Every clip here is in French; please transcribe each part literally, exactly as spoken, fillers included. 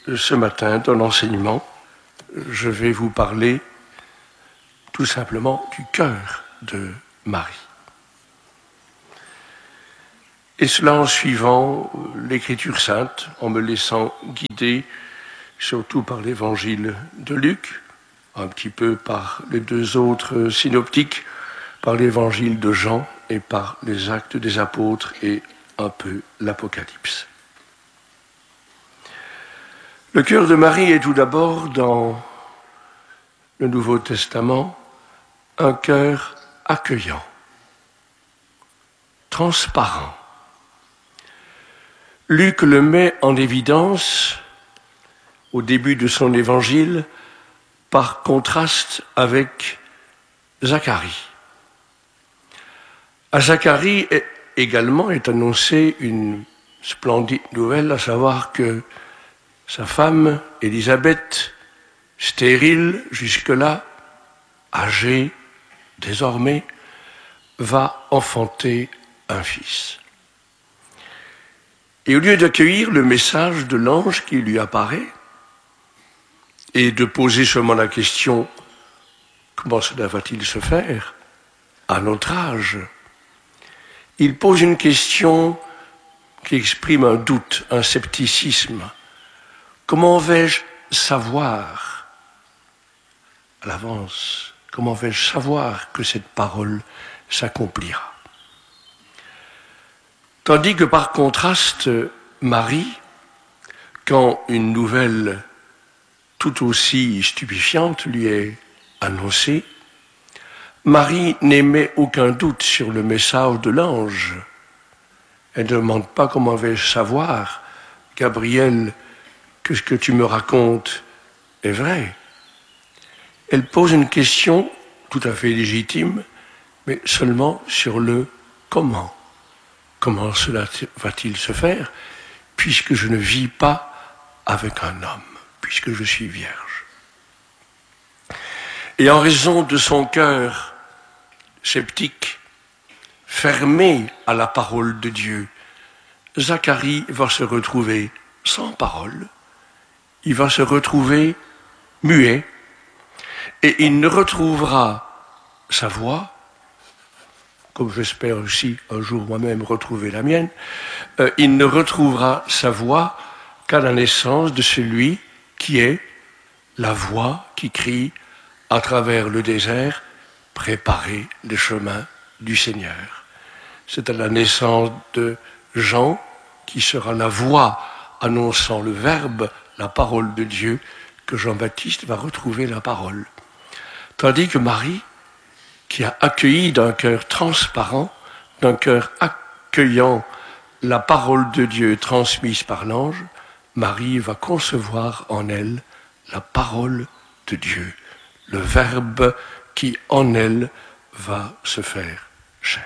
ce matin, dans l'enseignement, je vais vous parler tout simplement du cœur de Marie. Et cela en suivant l'Écriture sainte, en me laissant guider surtout par l'Évangile de Luc, un petit peu par les deux autres synoptiques, par l'Évangile de Jean et par les Actes des Apôtres et un peu l'Apocalypse. Le cœur de Marie est tout d'abord dans le Nouveau Testament un cœur accueillant, transparent. Luc le met en évidence au début de son évangile par contraste avec Zacharie. À Zacharie également est annoncée une splendide nouvelle, à savoir que sa femme, Élisabeth, stérile jusque-là, âgée désormais, va enfanter un fils. Et au lieu d'accueillir le message de l'ange qui lui apparaît et de poser seulement la question « Comment cela va-t-il se faire à notre âge ?» il pose une question qui exprime un doute, un scepticisme. Comment vais-je savoir à l'avance, comment vais-je savoir que cette parole s'accomplira? Tandis que par contraste, Marie, quand une nouvelle tout aussi stupéfiante lui est annoncée, Marie n'émet aucun doute sur le message de l'ange. Elle ne demande pas comment vais-je savoir, Gabriel, que ce que tu me racontes est vrai. Elle pose une question tout à fait légitime, mais seulement sur le comment. Comment cela va-t-il se faire, puisque je ne vis pas avec un homme, puisque je suis vierge. Et en raison de son cœur sceptique, fermé à la parole de Dieu, Zacharie va se retrouver sans parole, il va se retrouver muet, et il ne retrouvera sa voix, comme j'espère aussi un jour moi-même retrouver la mienne, euh, il ne retrouvera sa voix qu'à la naissance de celui qui est la voix qui crie à travers le désert, préparez le chemin du Seigneur. C'est à la naissance de Jean qui sera la voix annonçant le Verbe, la parole de Dieu, que Jean-Baptiste va retrouver la parole. Tandis que Marie, qui a accueilli d'un cœur transparent, d'un cœur accueillant la parole de Dieu transmise par l'ange, Marie va concevoir en elle la parole de Dieu, le Verbe qui en elle va se faire chair.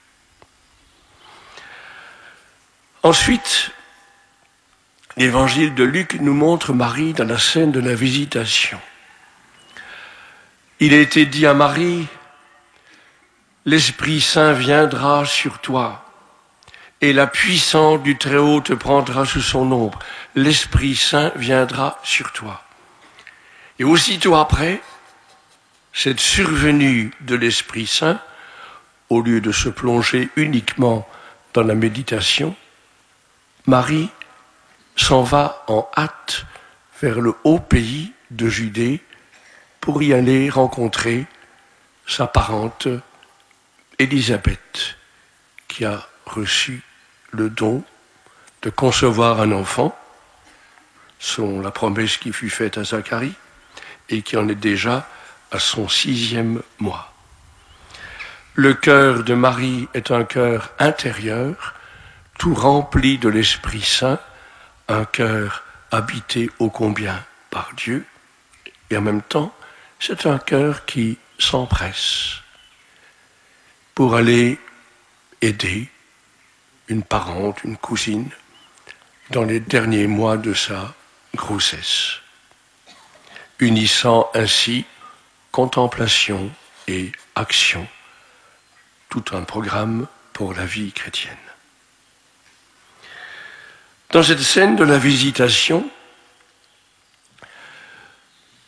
Ensuite, l'évangile de Luc nous montre Marie dans la scène de la visitation. Il a été dit à Marie, « L'Esprit Saint viendra sur toi, et la puissance du Très-Haut te prendra sous son ombre. L'Esprit Saint viendra sur toi. » Et aussitôt après, cette survenue de l'Esprit Saint, au lieu de se plonger uniquement dans la méditation, Marie s'en va en hâte vers le haut pays de Judée pour y aller rencontrer sa parente Élisabeth, qui a reçu le don de concevoir un enfant, selon la promesse qui fut faite à Zacharie, et qui en est déjà à son sixième mois. Le cœur de Marie est un cœur intérieur, tout rempli de l'Esprit Saint, un cœur habité ô combien par Dieu, et en même temps, c'est un cœur qui s'empresse pour aller aider une parente, une cousine, dans les derniers mois de sa grossesse, unissant ainsi contemplation et action, tout un programme pour la vie chrétienne. Dans cette scène de la visitation,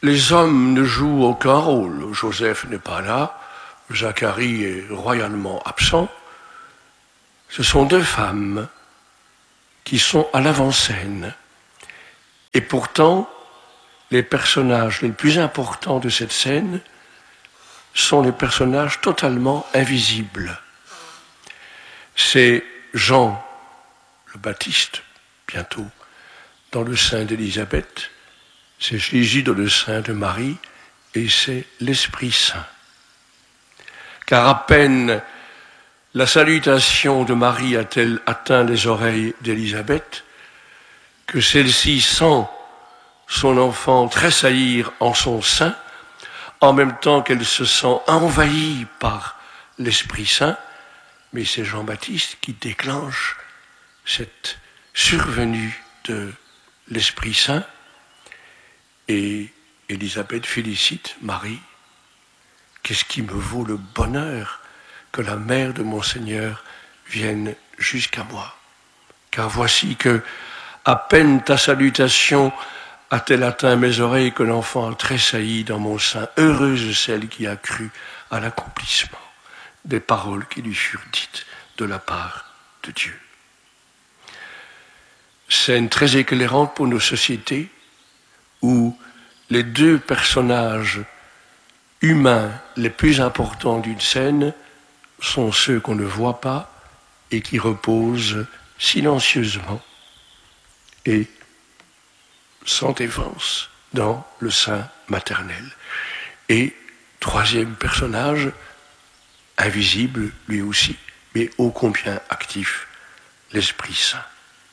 les hommes ne jouent aucun rôle. Joseph n'est pas là, Zacharie est royalement absent. Ce sont deux femmes qui sont à l'avant-scène. Et pourtant, les personnages les plus importants de cette scène sont les personnages totalement invisibles. C'est Jean le Baptiste, bientôt, dans le sein d'Élisabeth, c'est Jésus dans le sein de Marie, et c'est l'Esprit Saint. Car à peine la salutation de Marie a-t-elle atteint les oreilles d'Élisabeth que celle-ci sent son enfant tressaillir en son sein, en même temps qu'elle se sent envahie par l'Esprit Saint, mais c'est Jean-Baptiste qui déclenche cette survenue de l'Esprit Saint, et Élisabeth félicite Marie. Qu'est-ce qui me vaut le bonheur que la mère de mon Seigneur vienne jusqu'à moi? Car voici que, à peine ta salutation a-t-elle atteint mes oreilles que l'enfant a tressailli dans mon sein. Heureuse celle qui a cru à l'accomplissement des paroles qui lui furent dites de la part de Dieu. Scène très éclairante pour nos sociétés où les deux personnages humains les plus importants d'une scène sont ceux qu'on ne voit pas et qui reposent silencieusement et sans défense dans le sein maternel. Et troisième personnage, invisible lui aussi, mais ô combien actif, l'Esprit Saint.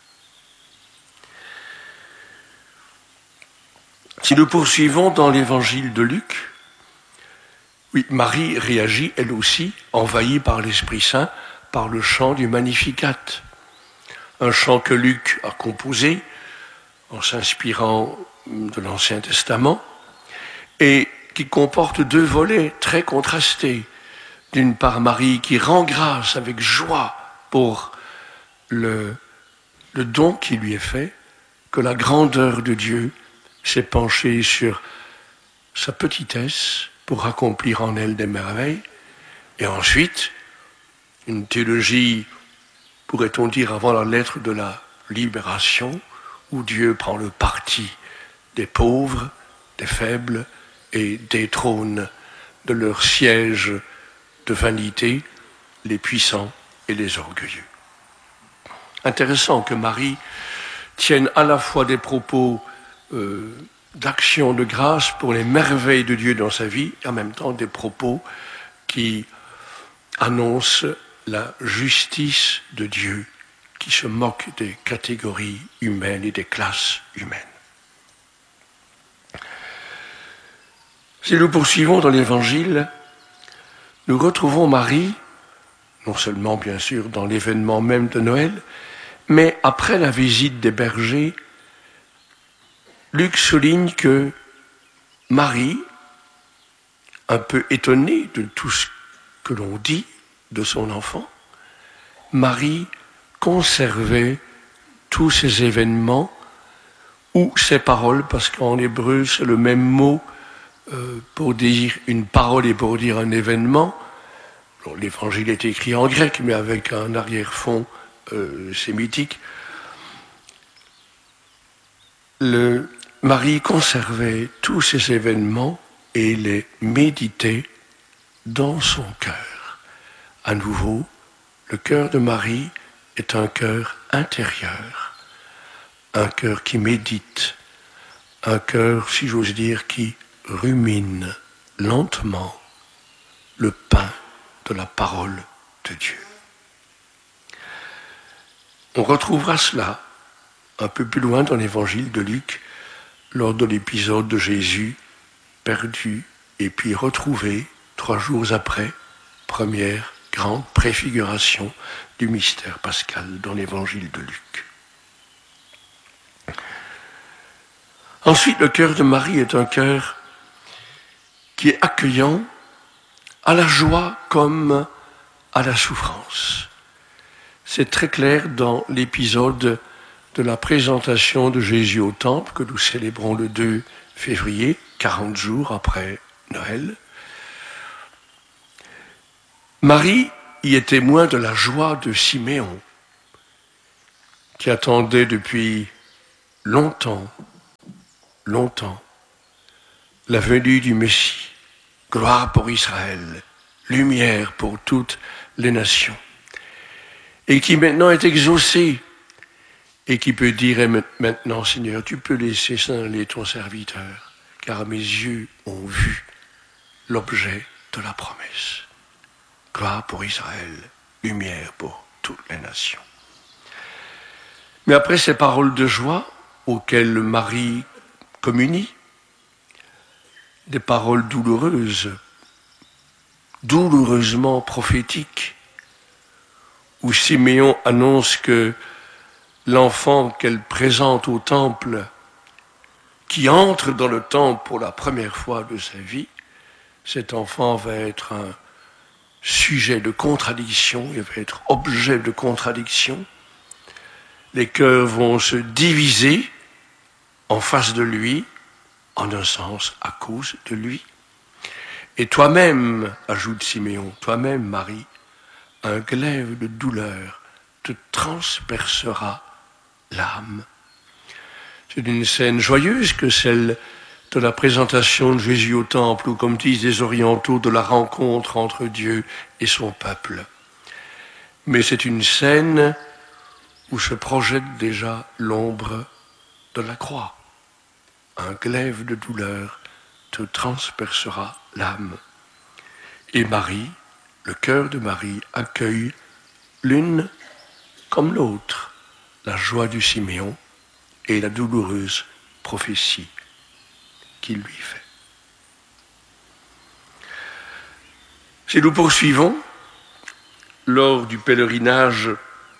Si nous poursuivons dans l'évangile de Luc, oui, Marie réagit elle aussi, envahie par l'Esprit Saint, par le chant du Magnificat. Un chant que Luc a composé en s'inspirant de l'Ancien Testament et qui comporte deux volets très contrastés. D'une part, Marie qui rend grâce avec joie pour le, le don qui lui est fait, que la grandeur de Dieu s'est penchée sur sa petitesse pour accomplir en elle des merveilles. Et ensuite, une théologie, pourrait-on dire, avant la lettre de la libération, où Dieu prend le parti des pauvres, des faibles et détrône de leur siège de vanité les puissants et les orgueilleux. Intéressant que Marie tienne à la fois des propos euh, d'action de grâce pour les merveilles de Dieu dans sa vie, et en même temps des propos qui annoncent la justice de Dieu, qui se moque des catégories humaines et des classes humaines. Si nous poursuivons dans l'Évangile, nous retrouvons Marie, non seulement bien sûr dans l'événement même de Noël, mais après la visite des bergers, Luc souligne que Marie, un peu étonnée de tout ce que l'on dit de son enfant, Marie conservait tous ces événements ou ces paroles, parce qu'en hébreu c'est le même mot euh, pour dire une parole et pour dire un événement. Alors, l'évangile est écrit en grec, mais avec un arrière-fond euh, sémitique. Le, Marie conservait tous ces événements et les méditait dans son cœur. À nouveau, le cœur de Marie est un cœur intérieur, un cœur qui médite, un cœur, si j'ose dire, qui rumine lentement le pain de la parole de Dieu. On retrouvera cela un peu plus loin dans l'évangile de Luc, lors de l'épisode de Jésus perdu et puis retrouvé trois jours après, première grande préfiguration du mystère pascal dans l'évangile de Luc. Ensuite, le cœur de Marie est un cœur qui est accueillant à la joie comme à la souffrance. C'est très clair dans l'épisode de la présentation de Jésus au temple que nous célébrons le deux février, quarante jours après Noël. Marie y est témoin de la joie de Siméon, qui attendait depuis longtemps, longtemps, la venue du Messie. Gloire pour Israël, lumière pour toutes les nations. Et qui maintenant est exaucé, et qui peut dire maintenant, Seigneur, tu peux laisser s'en aller ton serviteur, car mes yeux ont vu l'objet de la promesse. Gloire pour Israël, lumière pour toutes les nations. Mais après ces paroles de joie auxquelles Marie communie, des paroles douloureuses, douloureusement prophétiques, où Siméon annonce que l'enfant qu'elle présente au temple, qui entre dans le temple pour la première fois de sa vie, cet enfant va être un sujet de contradiction, il va être objet de contradiction. Les cœurs vont se diviser en face de lui, en un sens à cause de lui. Et toi-même, ajoute Siméon, toi-même, Marie, un glaive de douleur te transpercera l'âme. C'est une scène joyeuse que celle de la présentation de Jésus au temple, ou comme disent les orientaux, de la rencontre entre Dieu et son peuple. Mais c'est une scène où se projette déjà l'ombre de la croix. Un glaive de douleur te transpercera l'âme. Et Marie, le cœur de Marie, accueille l'une comme l'autre, la joie du Siméon et la douloureuse prophétie qu'il lui fait. Si nous poursuivons, lors du pèlerinage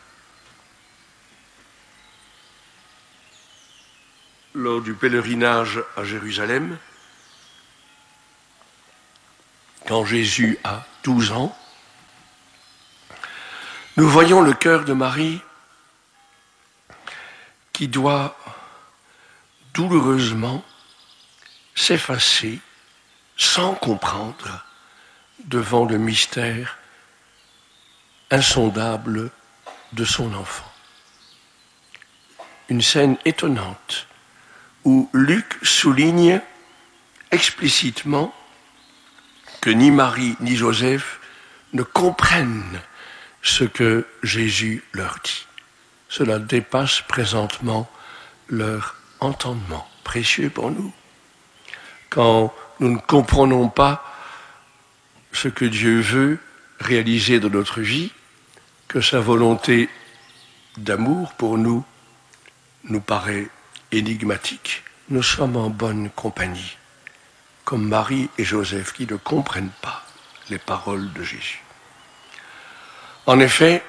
lors du pèlerinage à Jérusalem, quand Jésus a douze ans, nous voyons le cœur de Marie qui doit douloureusement s'effacer sans comprendre devant le mystère insondable de son enfant. Une scène étonnante où Luc souligne explicitement que ni Marie ni Joseph ne comprennent ce que Jésus leur dit. Cela dépasse présentement leur entendement, précieux pour nous. Quand nous ne comprenons pas ce que Dieu veut réaliser dans notre vie, que sa volonté d'amour pour nous nous paraît énigmatique, nous sommes en bonne compagnie, comme Marie et Joseph qui ne comprennent pas les paroles de Jésus. En effet,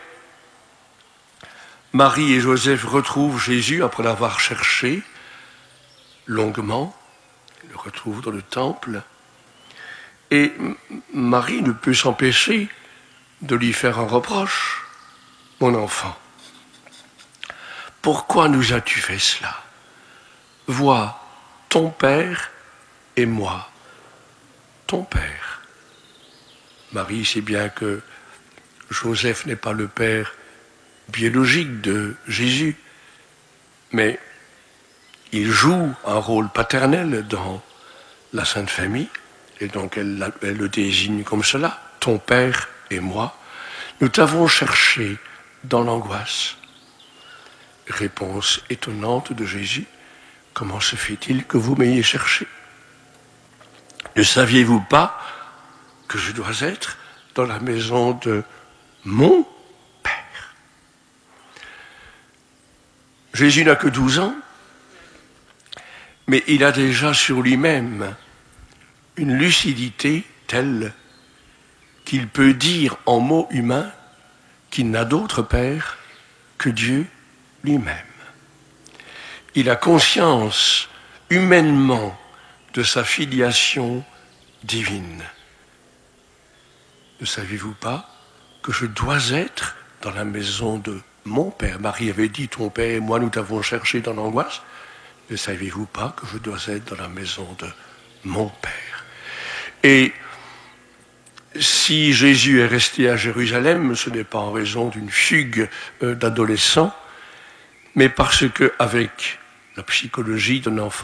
Marie et Joseph retrouvent Jésus après l'avoir cherché longuement, ils le retrouvent dans le temple, et Marie ne peut s'empêcher de lui faire un reproche. Mon enfant, pourquoi nous as-tu fait cela? Vois ton père et moi, ton père. Marie sait bien que Joseph n'est pas le père biologique de Jésus, mais il joue un rôle paternel dans la Sainte Famille, et donc elle, elle le désigne comme cela, ton père et moi. Nous t'avons cherché dans l'angoisse. Réponse étonnante de Jésus, comment se fait-il que vous m'ayez cherché? Ne saviez-vous pas que je dois être dans la maison de mon Père? Jésus n'a que douze ans, mais il a déjà sur lui-même une lucidité telle qu'il peut dire en mots humains qu'il n'a d'autre Père que Dieu lui-même. Il a conscience humainement de sa filiation divine. Ne saviez-vous pas que je dois être dans la maison de mon Père? Marie avait dit, ton Père et moi, nous t'avons cherché dans l'angoisse. ne savez-vous pas que je dois être dans la maison de mon Père? Et si Jésus est resté à Jérusalem, ce n'est pas en raison d'une fugue d'adolescents, mais parce qu'avec la psychologie d'un enfant,